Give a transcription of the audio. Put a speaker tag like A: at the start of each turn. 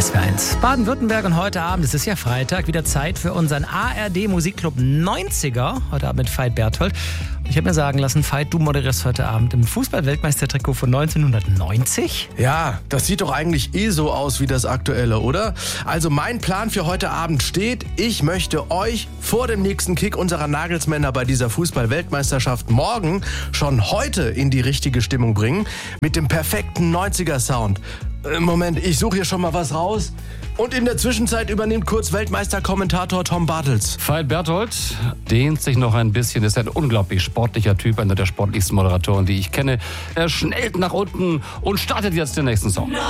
A: SWR1 Baden-Württemberg und heute Abend, es ist ja Freitag, wieder Zeit für unseren ARD Musikclub 90er. Heute Abend mit Veit Berthold. Und ich habe mir sagen lassen, Veit, du moderierst heute Abend im Fußball-Weltmeistertrikot von 1990.
B: Ja, das sieht doch eigentlich so aus wie das aktuelle, oder? Also mein Plan für heute Abend steht, ich möchte euch vor dem nächsten Kick unserer Nagelsmänner bei dieser Fußball-Weltmeisterschaft morgen schon heute in die richtige Stimmung bringen. Mit dem perfekten 90er-Sound. Moment, ich suche hier schon mal was raus. Und in der Zwischenzeit übernimmt kurz Weltmeisterkommentator Tom Bartels.
C: Veit Berthold dehnt sich noch ein bisschen, ist ein unglaublich sportlicher Typ, einer der sportlichsten Moderatoren, die ich kenne. Er schnellt nach unten und startet jetzt den nächsten Song.